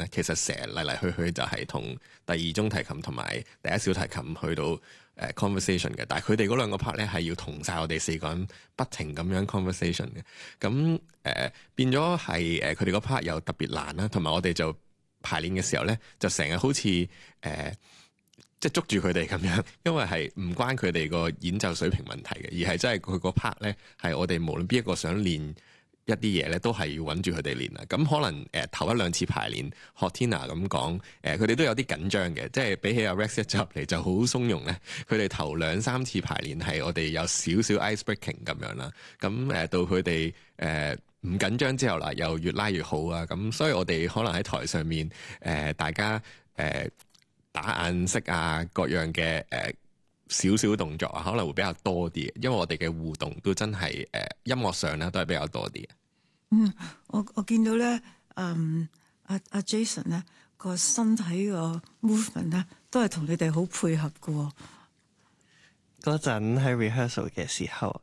咧，其實成日嚟嚟去去就係同第二中提琴同埋第一小提琴去到conversation 嘅，但係佢哋嗰兩個 part 咧係要同晒我哋四個人不停咁樣 conversation 嘅，咁變咗係佢哋嗰 part 又特別難啦，同埋我哋就排練嘅時候咧就成日好似即係捉住佢哋咁樣，因為係唔關佢哋個演奏水平問題嘅，而係真係佢個 part 咧係我哋無論邊一個想練一啲嘢咧，都係要揾住佢哋練啦。咁可能頭一兩次排練，學 Tina 咁講，佢哋都有啲緊張嘅，即係比起阿 Rex 一走入嚟就好鬆容咧。佢哋頭兩三次排練係我哋有少少 ice breaking 咁樣啦。咁到佢哋唔緊張之後啦，又越拉越好啊。咁所以我哋可能喺台上面大家打眼色啊，各樣嘅少少動作啊，可能會比較多啲，因為我哋嘅互動都真係音樂上咧都係比較多啲嘅。 我見到咧，阿 Jason 咧個身體個 movement 咧都係同你哋好配合嘅。 嗰陣喺 rehearsal 嘅時候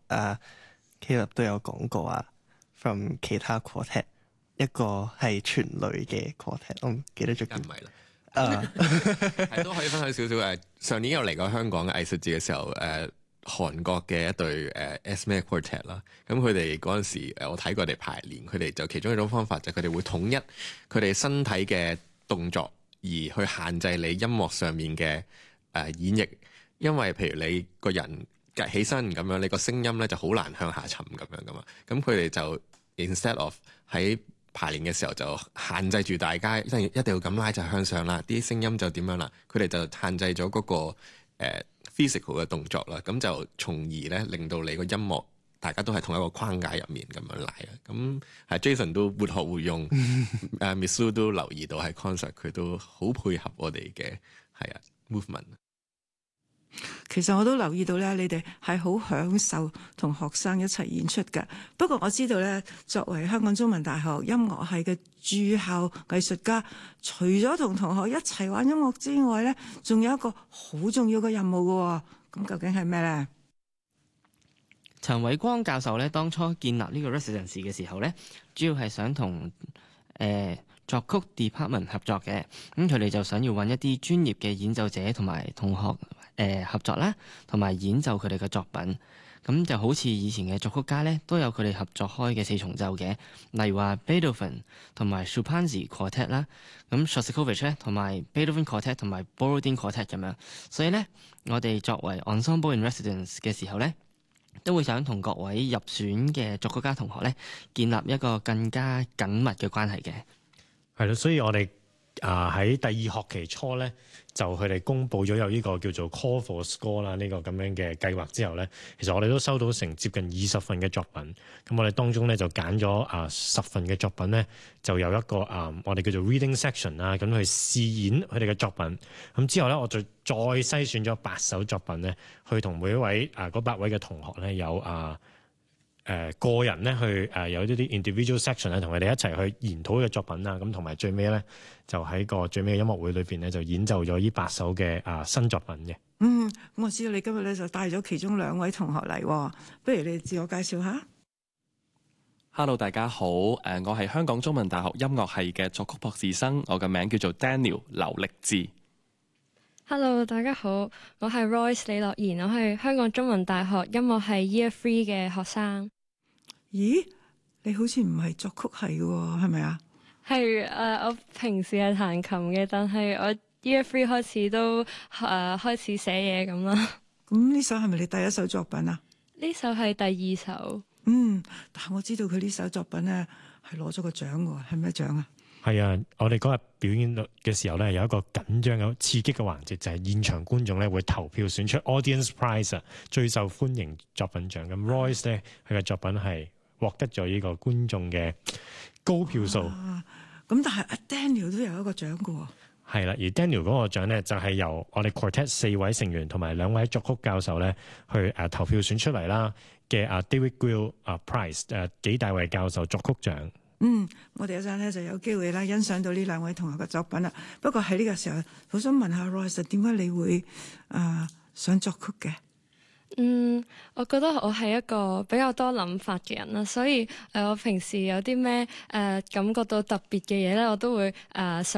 ，Caleb 都有講過啊，from 其他 quartet 一個係全女嘅 quartet， 我唔記得咗。 唔係啦。係都可以分享少少上年有嚟過香港嘅藝術節嘅時候，韓國嘅一隊Esme Quartet 啦，咁佢哋嗰陣時我睇過佢哋排練，佢哋就其中一種方法就係佢哋會統一佢哋身體嘅動作，而去限制你音樂上面嘅演繹，因為譬如你個人趌起身咁樣，你個聲音咧就好難向下沉咁樣噶嘛，咁佢哋就 instead of 喺排練嘅時候就限制住大家，一定要咁拉就向上啦，啲聲音就點樣啦，佢哋就限制咗嗰個physical 嘅動作啦，咁就從而咧令到你個音樂大家都係同一個框架入面咁樣拉啊，咁係 Jason 都活學活用，Miss Lu 都留意到喺 concert 佢都好配合我哋嘅movement。 其實我都留意到咧，你哋係好享受同學生一齊演出嘅。不過我知道咧，作為香港中文大學音樂系嘅駐校藝術家，除咗同同學一齊玩音樂之外咧，仲有一個好重要嘅任務嘅。咁究竟係咩咧？ 陳偉光教授咧，當初建立呢個 residency 嘅時候咧，主要係想同作曲 department 合作嘅。咁佢哋就想要揾一啲專業嘅演奏者同埋同學合作啦，同埋演奏佢哋嘅作品。咁就好似以前嘅作曲家咧，都有佢哋合作開嘅四重奏嘅，例如話 Beethoven 同埋 Schuppanzigh Quartet 啦，咁 Shostakovich 咧同埋 Beethoven Quartet 同埋 Borodin Quartet 咁樣。所以咧，我哋作為 Ensemble in Residence 嘅時候咧，都會想同各位入選嘅作曲家同學咧，建立一個更加緊密嘅關係嘅。 係咯，所以我哋喺第二學期初咧，就佢哋公佈咗有呢個叫做 Call for Score 啦，呢個咁樣嘅計劃之後咧，其實我哋都收到成接近20份嘅作品。咁我哋當中咧就揀咗10份嘅作品咧，就有一個我哋叫做 Reading Section 啦，咁去試演佢哋嘅作品。咁之後咧，我就再篩選咗8首作品咧，去同每一位嗰8位嘅同學咧有個人咧去有呢啲 individual section 咧，同佢哋一齊去研討嘅作品啊，咁同埋最尾咧就喺個最尾嘅音樂會裏邊咧就演奏咗呢8首嘅新作品嘅。 咁我知道你今日咧就帶咗其中2位同學嚟，不如你自我介紹下。 Hello， 大家好，我係香港中文大學音樂系嘅作曲博士生，我嘅名叫做 Daniel 劉力智。 Hello， 大家好，我係 Royce 李樂妍，我係香港中文大學音樂系 Year 3嘅學生。 咦，你好似唔係作曲系嘅喎，係咪啊？ 係我平時係彈琴嘅，但係我 Year 3開始都開始寫嘢咁啦。 咁呢首係咪你第一首作品啊？ 呢首係第2首。 但係我知道佢呢首作品咧係攞咗個獎嘅，係咩獎啊？ 係啊，我哋嗰日表演嘅時候咧，有一個緊張有刺激嘅環節，就係現場觀眾咧會投票選出 Audience Prize 啊，最受歡迎作品獎。咁 Royce 咧佢嘅作品係獲得咗呢個觀眾嘅高票數。 咁但係阿 Daniel 都有一個獎嘅喎。 係啦，而 Daniel 嗰個獎咧就係由我哋 Quartet 4位成員同埋2位作曲教授咧去投票選出嚟啦嘅David Grill Prize 紀大衛教授作曲獎。 我哋一陣咧就有機會啦欣賞到呢2位同學嘅作品啦。不過喺呢個時候，好想問下 Royce， 點解你會想作曲嘅？ 我覺得我係一個比較多諗法嘅人啦，所以我平時有啲咩感覺到特別嘅嘢咧，我都會想